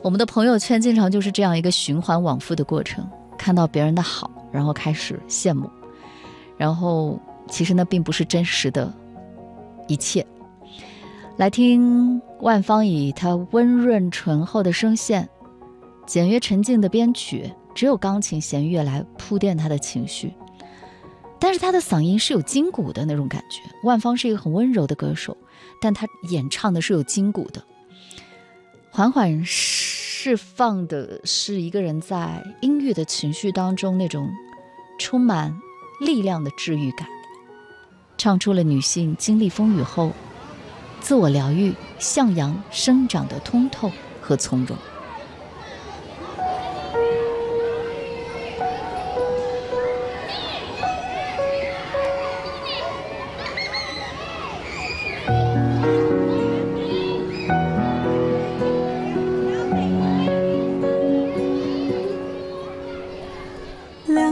我们的朋友圈经常就是这样一个循环往复的过程，看到别人的好，然后开始羡慕，然后其实那并不是真实的一切。来听万芳以她温润醇厚的声线，简约沉静的编曲，只有钢琴弦乐来铺垫她的情绪，但是她的嗓音是有筋骨的那种感觉。万芳是一个很温柔的歌手，但她演唱的是有筋骨的，缓缓释放的是一个人在音乐的情绪当中那种充满力量的治愈感，唱出了女性经历风雨后自我疗愈、向阳生长的通透和从容。